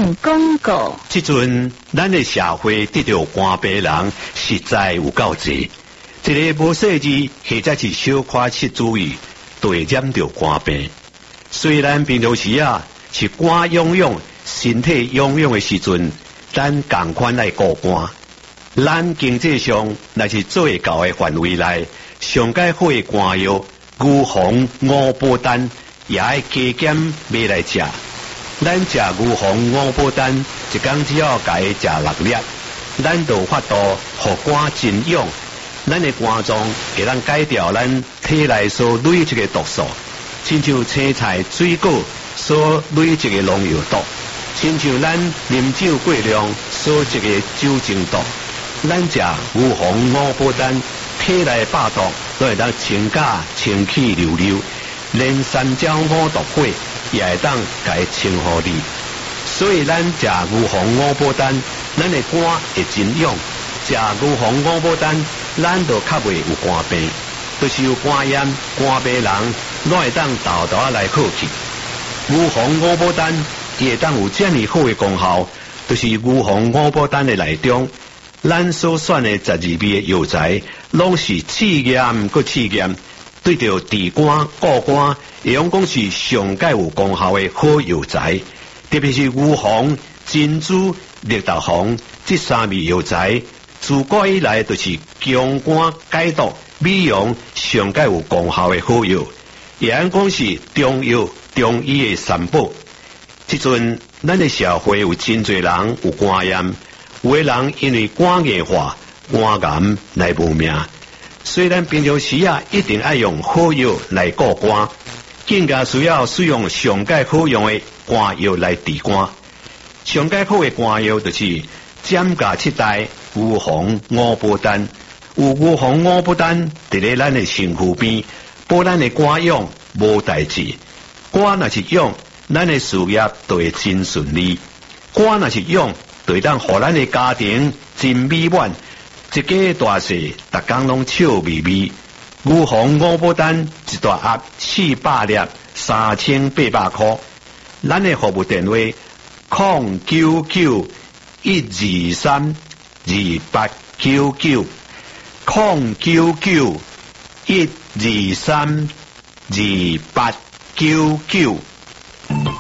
性广告。 即阵咱的社会得到肝病人实在有够济，一个无细致或者是小可失注意，就会染到肝病。虽然平常时是肝痒痒、身体痒痒的时阵，咱同款来顾肝。咱经济上若是做会到的范围内，上解好的肝药牛黄五宝丹也要加减买来食。咱食牛黄五宝丹，一天只要甲伊食6粒，咱就有法度互肝真痒。咱的肝脏会当改掉咱体内所累积的毒素，亲像青菜、水果所累积的农药毒，亲像咱啉酒过量所积的酒精毒。咱食牛黄五宝丹，体内百毒都会当清假清气溜溜，连三焦五毒火也会当甲伊清互你。所以咱食牛黄五宝丹，咱的肝会真痒。食牛黄五宝丹，咱就较袂有肝病，就是有肝炎、肝病人，拢会当豆豆来好去。牛黄五宝丹伊会当有这么好的功效，就是牛黄五宝丹的内中，咱所选的12味的药材，拢是试验搁试验，对着治肝、固肝，会用讲是上界有功效的好药材。特别是牛黄、珍珠、绿豆黄这3味药材，自古以来就是强肝解毒、美容上界有功效的好药，也按讲是中药、中医的三宝。即阵咱的社会有真侪人有肝炎，有的人因为肝硬化、肝癌来无命。虽然平常时一定要用好药来顾肝，更加需要使用上界好用的肝药来治肝。上界好的肝药就是减价7代牛黄五宝丹。有牛黄五宝丹伫咧咱的身躯边，保咱的肝痒无代志。肝若是痒，咱的事业就会真顺利；肝若是痒，就会当互咱的家庭真美满。一家大细，逐工拢笑眯眯。牛黄五宝丹一大盒400粒，3800块。咱的服务电话099-123-2899 099-123-2899。